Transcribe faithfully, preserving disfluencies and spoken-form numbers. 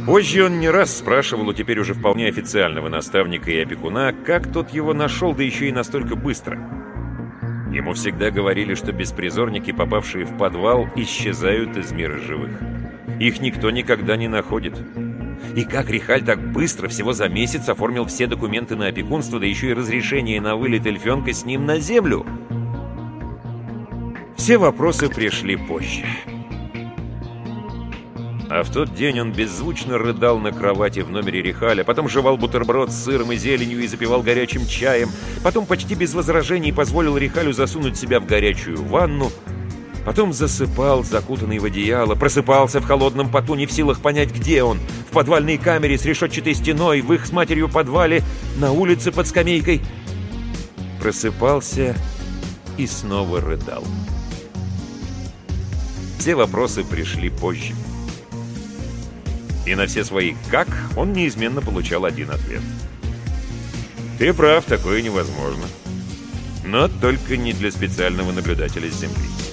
Позже он не раз спрашивал у теперь уже вполне официального наставника и опекуна, как тот его нашел, да еще и настолько быстро. Ему всегда говорили, что беспризорники, попавшие в подвал, исчезают из мира живых. Их никто никогда не находит. И как Рихаль так быстро, всего за месяц, оформил все документы на опекунство, да еще и разрешение на вылет эльфенка с ним на землю? Все вопросы пришли позже. А в тот день он беззвучно рыдал на кровати в номере Рихаля, потом жевал бутерброд с сыром и зеленью и запивал горячим чаем, потом почти без возражений позволил Рихалю засунуть себя в горячую ванну, потом засыпал, закутанный в одеяло, просыпался в холодном поту, не в силах понять, где он: в подвальной камере с решетчатой стеной, в их с матерью подвале, на улице под скамейкой. Просыпался и снова рыдал. Все вопросы пришли позже. И на все свои «как» он неизменно получал один ответ. «Ты прав, такое невозможно. Но только не для специального наблюдателя с Земли».